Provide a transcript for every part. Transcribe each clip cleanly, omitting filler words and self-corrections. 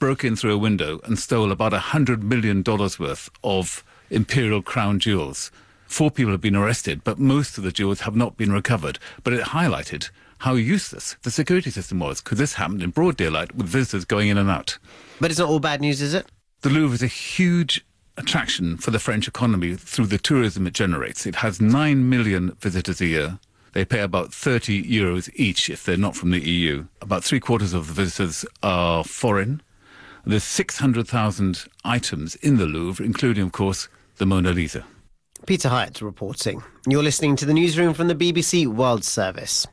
broke in through a window and stole about $100 million worth of imperial crown jewels. 4 people have been arrested, but most of the jewels have not been recovered. But it highlighted how useless the security system was, because this happened in broad daylight with visitors going in and out. But it's not all bad news, is it? The Louvre is a huge attraction for the French economy through the tourism it generates. It has 9 million visitors a year. They pay about 30 euros each if they're not from the EU. About 3/4 of the visitors are foreign. There's 600,000 items in the Louvre, including, of course, the Mona Lisa. Peter Hyatt reporting. You're listening to the newsroom from the BBC World Service.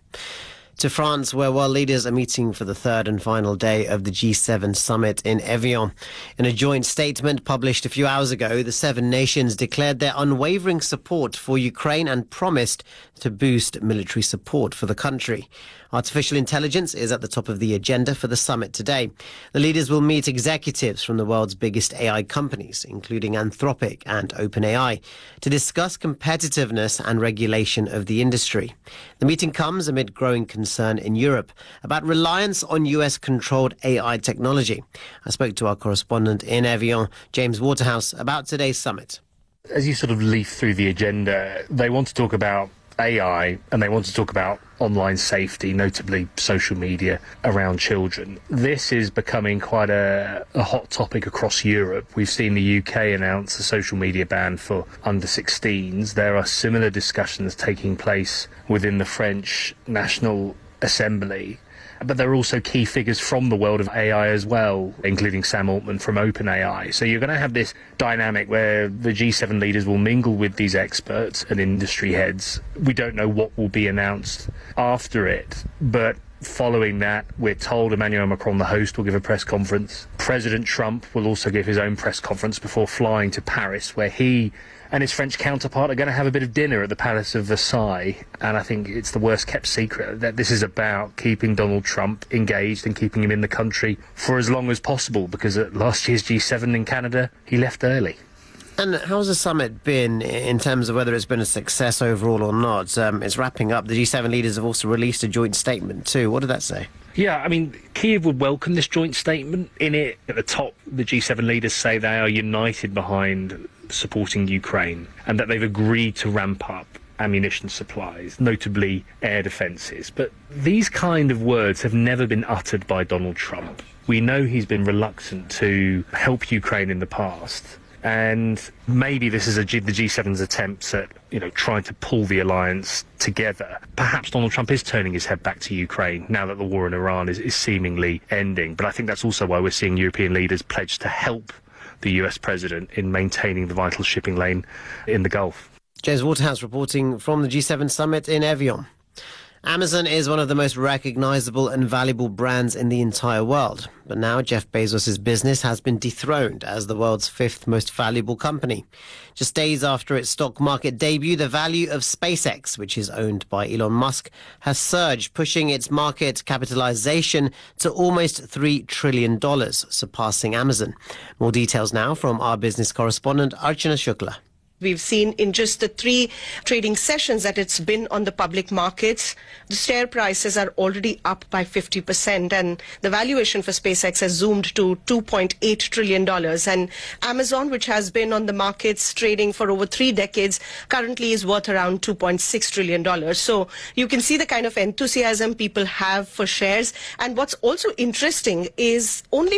To France, where world leaders are meeting for the third and final day of the G7 summit in Evian. In a joint statement published a few hours ago, the 7 nations declared their unwavering support for Ukraine and promised to boost military support for the country. Artificial intelligence is at the top of the agenda for the summit today. The leaders will meet executives from the world's biggest AI companies, including Anthropic and OpenAI, to discuss competitiveness and regulation of the industry. The meeting comes amid growing concern in Europe about reliance on US-controlled AI technology. I spoke to our correspondent in Evian, James Waterhouse, about today's summit. As you sort of leaf through the agenda, they want to talk about AI and they want to talk about online safety, notably social media around children. This is becoming quite a hot topic across Europe. We've seen the UK announce a social media ban for under 16s. There are similar discussions taking place within the French National Assembly. But there are also key figures from the world of AI as well, including Sam Altman from OpenAI. So you're going to have this dynamic where the G7 leaders will mingle with these experts and industry heads. We don't know what will be announced after it, but following that, we're told Emmanuel Macron, the host, will give a press conference. President Trump will also give his own press conference before flying to Paris, where he and his French counterpart are going to have a bit of dinner at the Palace of Versailles. And I think it's the worst kept secret that this is about keeping Donald Trump engaged and keeping him in the country for as long as possible, because at last year's G7 in Canada, he left early. And how's the summit been in terms of whether it's been a success overall or not? It's wrapping up. The G7 leaders have also released a joint statement too. What did that say? Yeah, I mean, Kyiv would welcome this joint statement. In it, at the top, the G7 leaders say they are united behind supporting Ukraine and that they've agreed to ramp up ammunition supplies, notably air defences. But these kind of words have never been uttered by Donald Trump. We know he's been reluctant to help Ukraine in the past. And maybe this is the G7's attempts at, trying to pull the alliance together. Perhaps Donald Trump is turning his head back to Ukraine now that the war in Iran is seemingly ending. But I think that's also why we're seeing European leaders pledge to help the US president in maintaining the vital shipping lane in the Gulf. James Waterhouse reporting from the G7 summit in Evian. Amazon is one of the most recognizable and valuable brands in the entire world. But now Jeff Bezos' business has been dethroned as the world's 5th most valuable company. Just days after its stock market debut, the value of SpaceX, which is owned by Elon Musk, has surged, pushing its market capitalization to almost $3 trillion, surpassing Amazon. More details now from our business correspondent, Archana Shukla. We've seen in just the 3 trading sessions that it's been on the public markets, the share prices are already up by 50%, and the valuation for SpaceX has zoomed to $2.8 trillion. And Amazon, which has been on the markets trading for over 3 decades, currently is worth around $2.6 trillion. So you can see the kind of enthusiasm people have for shares. And what's also interesting is only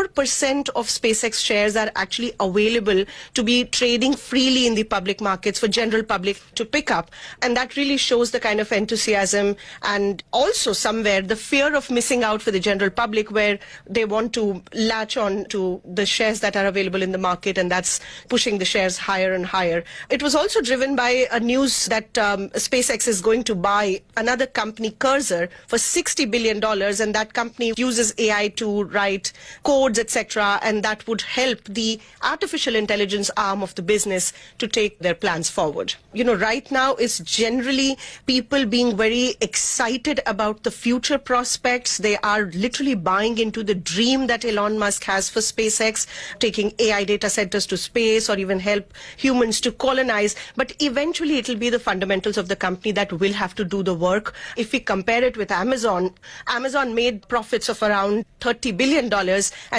4% of SpaceX shares are actually available to be trading freely in the public markets for general public to pick up. And that really shows the kind of enthusiasm and also somewhere the fear of missing out for the general public, where they want to latch on to the shares that are available in the market, and that's pushing the shares higher and higher. It was also driven by a news that SpaceX is going to buy another company, Cursor, for $60 billion, and that company uses AI to write codes, etc., and that would help the artificial intelligence arm of the business to take their plans forward. Right now is generally people being very excited about the future prospects. They are literally buying into the dream that Elon Musk has for SpaceX, taking AI data centers to space or even help humans to colonize. But eventually it'll be the fundamentals of the company that will have to do the work. If we compare it with Amazon, Amazon made profits of around $30 billion.